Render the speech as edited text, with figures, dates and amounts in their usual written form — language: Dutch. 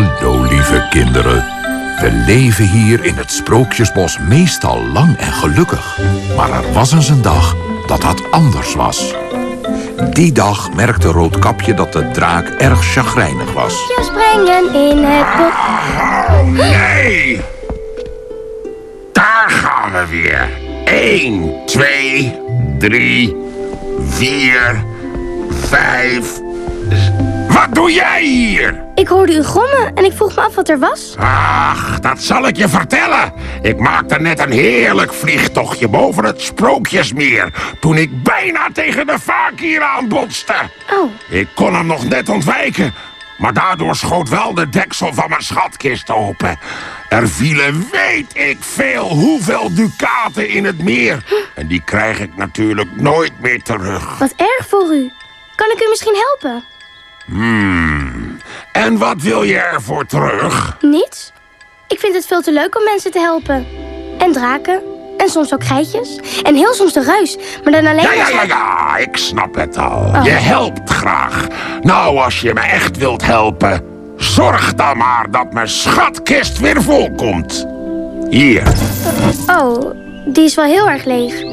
Hallo, lieve kinderen. We leven hier in het Sprookjesbos meestal lang en gelukkig. Maar er was eens een dag dat dat anders was. Die dag merkte Roodkapje dat de draak erg chagrijnig was. Je springen in het bos. Nee! Daar gaan we weer. 1, 2, 3, 4, 5... Wat doe jij hier? Ik hoorde u grommen en ik vroeg me af wat er was. Ach, dat zal ik je vertellen. Ik maakte net een heerlijk vliegtochtje boven het Sprookjesmeer... toen ik bijna tegen de fakir aanbotste. Oh. Ik kon hem nog net ontwijken... maar daardoor schoot wel de deksel van mijn schatkist open. Er vielen weet ik veel hoeveel dukaten in het meer. En die krijg ik natuurlijk nooit meer terug. Wat erg voor u. Kan ik u misschien helpen? En wat wil je ervoor terug? Niets. Ik vind het veel te leuk om mensen te helpen. En draken. En soms ook geitjes. En heel soms de ruis. Maar dan alleen Ja, ik snap het al. Oh. Je helpt graag. Nou, als je me echt wilt helpen... zorg dan maar dat mijn schatkist weer vol komt. Hier. Oh, die is wel heel erg leeg.